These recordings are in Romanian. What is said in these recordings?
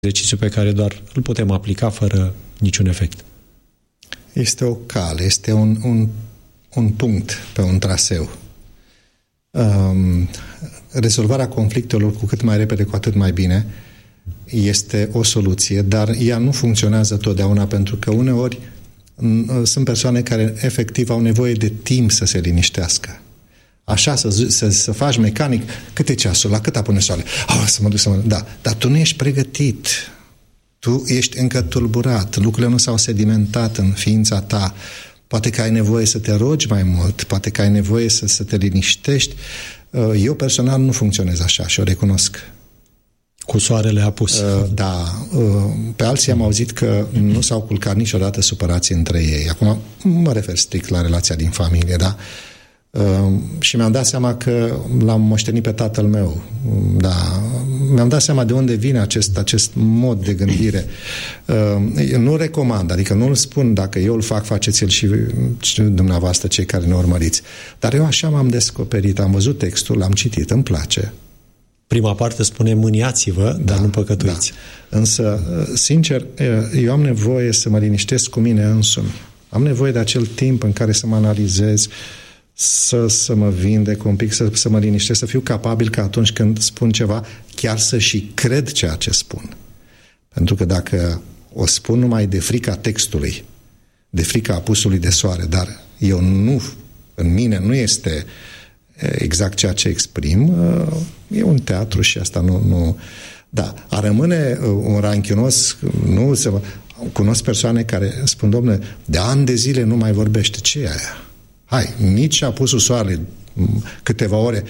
exercițiu pe care doar îl putem aplica fără niciun efect? Este o cale, este un punct pe un traseu. Rezolvarea conflictelor cu cât mai repede, cu atât mai bine, este o soluție, dar ea nu funcționează totdeauna, pentru că uneori sunt persoane care efectiv au nevoie de timp să se liniștească. Așa, să faci mecanic, cât e ceasul, la cât apune soarele? Să mă duc, Da, dar tu nu ești pregătit. Tu ești încă tulburat, lucrurile nu s-au sedimentat în ființa ta. Poate că ai nevoie să te rogi mai mult, poate că ai nevoie să te liniștești. Eu personal nu funcționez așa și o recunosc. Cu soarele apus. Da. Pe alții am auzit că nu s-au culcat niciodată supărați între ei. Acum mă refer strict la relația din familie, da? Și mi-am dat seama că l-am moștenit pe tatăl meu. Da. Mi-am dat seama de unde vine acest mod de gândire. Nu recomand, adică nu-l spun, dacă eu îl fac, faceți-l și dumneavoastră, cei care ne urmăriți. Dar eu așa m-am descoperit, am văzut textul, l-am citit, îmi place. Prima parte spune mâniați-vă, dar nu păcătuiți. Da. Însă, sincer, eu am nevoie să mă liniștesc cu mine însumi. Am nevoie de acel timp în care să mă analizez, să mă vindec un pic, să mă liniștesc, să fiu capabil că atunci când spun ceva, chiar să și cred ceea ce spun. Pentru că dacă o spun numai de frica textului, de frica apusului de soare, dar în mine nu este exact ceea ce exprim, e un teatru și asta nu... Da, a rămâne un ranchiunos, nu să mă... Cunosc persoane care spun, domnule, de ani de zile nu mai vorbește. Ce e aia? Hai, nici apusul soarele câteva ore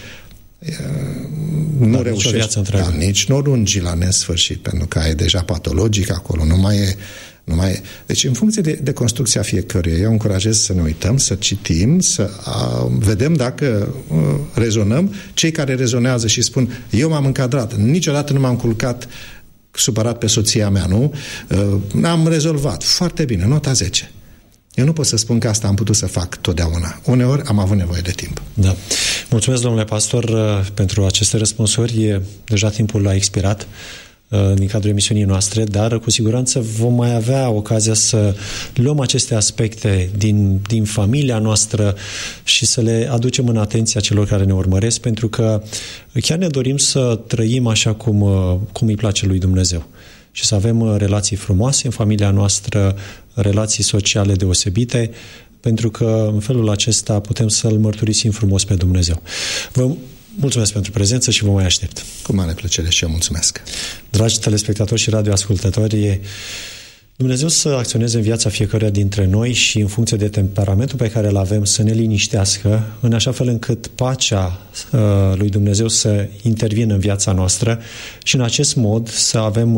nu reușești. Da, nici nu lungi la nesfârșit, pentru că e deja patologic acolo, nu mai e. Deci, în funcție de construcția fiecăruia, eu încurajez să ne uităm, să citim, să vedem dacă rezonăm. Cei care rezonează și spun, eu m-am încadrat, niciodată nu m-am culcat supărat pe soția mea, nu? Am rezolvat. Foarte bine, nota 10. Eu nu pot să spun că asta am putut să fac totdeauna. Uneori am avut nevoie de timp. Da. Mulțumesc, domnule pastor, pentru aceste răspunsuri. Deja timpul a expirat din cadrul emisiunii noastre, dar cu siguranță vom mai avea ocazia să luăm aceste aspecte din familia noastră și să le aducem în atenția celor care ne urmăresc, pentru că chiar ne dorim să trăim așa cum îi place lui Dumnezeu și să avem relații frumoase în familia noastră, relații sociale deosebite, pentru că în felul acesta putem să-L mărturisim frumos pe Dumnezeu. Vă mulțumesc pentru prezență și vă mai aștept. Cu mare plăcere și eu mulțumesc. Dragi telespectatori și radioascultători, Dumnezeu să acționeze în viața fiecăruia dintre noi și în funcție de temperamentul pe care îl avem să ne liniștească, în așa fel încât pacea lui Dumnezeu să intervină în viața noastră și în acest mod să avem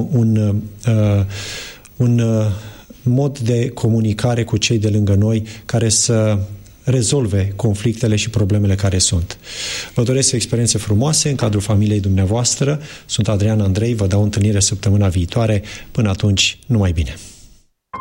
un mod de comunicare cu cei de lângă noi care să rezolve conflictele și problemele care sunt. Vă doresc experiențe frumoase în cadrul familiei dumneavoastră. Sunt Adrian Andrei, vă dau întâlnire săptămâna viitoare. Până atunci, numai bine!